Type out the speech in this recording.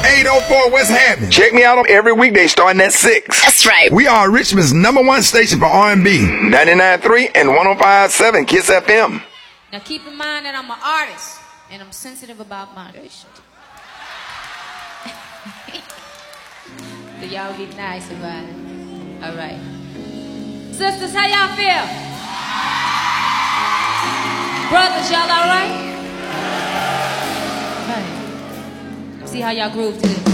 804, what's happening? Check me out on every weekday starting at 6. That's right. We are Richmond's #1 station for R&B. 99.3 and 105.7 Kiss FM. Now keep in mind that I'm an artist and I'm sensitive about moderation. So y'all be nice about it. All right. Sisters, how y'all feel? Brothers, y'all all right? All right. See how y'all groove to this.